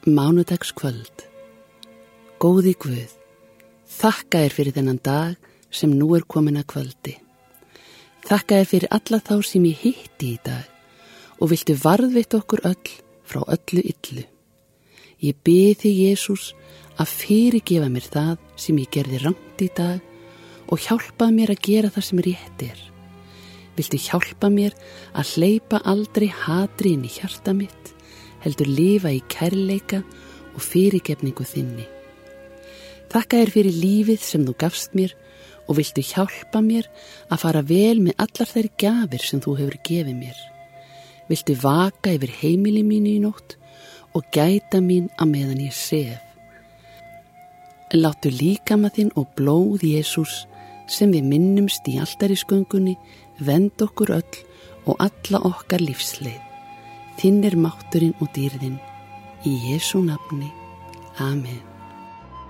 Mánudagskvöld. Góði Guð, þakka þér fyrir þennan dag sem nú er komin að kvöldi. Þakka þér fyrir alla þá sem ég hitti í dag og viltu varðveita okkur öll frá öllu illu. Ég bið þig, Jesús, að fyrirgefa mér það sem ég gerði rangt í dag og hjálpaði mér að gera það sem rétt er. Viltu hjálpa mér að hleypa aldrei hatri inn í hjarta mitt, heldur lifa í kærleika og fyrirgefningu þinni. Þakka þér fyrir lífið sem þú gafst mér og viltu hjálpa mér að fara vel með allar þær gjafir sem þú hefur gefið mér. Viltu vaka yfir heimili mínu í nótt og gæta mín á meðan ég sef. Láttu líkama þinn og blóð Jesús sem við minnumst í altarisgöngunni vend okkur öll og alla okkar lífsleið. Þinn er mátturinn og dýrðin, í Jesú nafni. Amen.